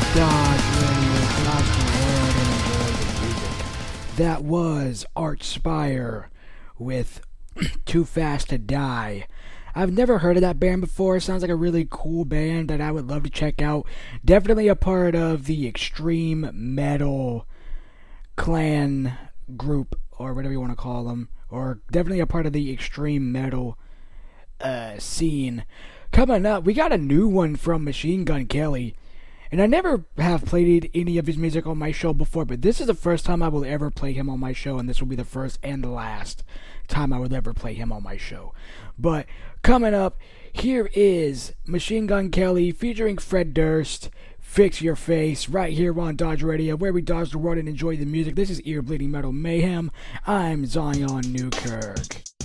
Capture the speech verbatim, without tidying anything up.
Dodge Radio across the world and enjoy the music. That was Archspire with Too Fast to Die. I've never heard of that band before. Sounds like a really cool band that I would love to check out. Definitely a part of the extreme metal clan group, or whatever you want to call them. Or definitely a part of the extreme metal uh, scene. Coming up, we got a new one from Machine Gun Kelly. And I never have played any of his music on my show before, but this is the first time I will ever play him on my show, and this will be the first and the last time I would ever play him on my show. But coming up, here is Machine Gun Kelly featuring Fred Durst, Fix Your Face, right here on Dodge Radio, where we dodge the world and enjoy the music. This is Ear Bleeding Metal Mayhem. I'm Zion Newkirk.